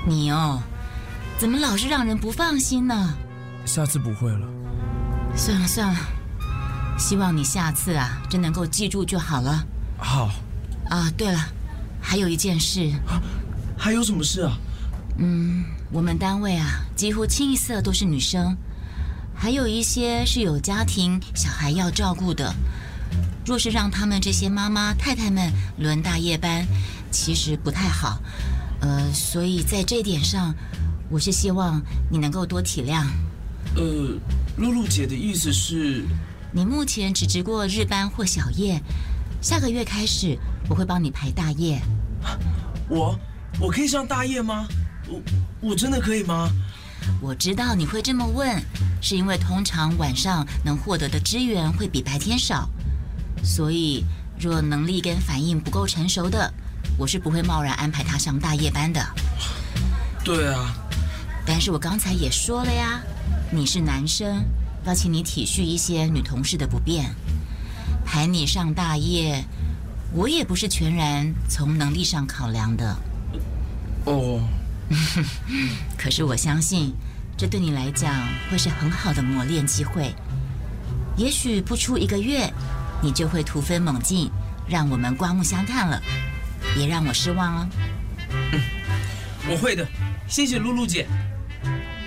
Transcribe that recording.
你哦，怎么老是让人不放心呢？ 下次不会了。 算了算了，希望你下次啊，真能够记住就好了。 好。 啊，对了，还有一件事。 还有什么事啊？ 我们单位啊，几乎清一色都是女生，还有一些是有家庭小孩要照顾的。若是让他们这些妈妈太太们轮大夜班，其实不太好。所以在这点上，我是希望你能够多体谅。 露露姐的意思是， 你目前只值过日班或小夜，下个月开始我会帮你排大夜。 我可以上大夜吗？我真的可以吗？ 我知道你会这么问，是因为通常晚上能获得的资源会比白天少，所以若能力跟反应不够成熟的，我是不会贸然安排他上大夜班的。 对啊， 但是我刚才也说了呀，你是男生，要请你体恤一些女同事的不便。排你上大夜，我也不是全然从能力上考量的。可是我相信，这对你来讲会是很好的磨练机会。也许不出1个月，你就会突飞猛进，让我们刮目相看了。别让我失望哦。 我会的，谢谢露露姐。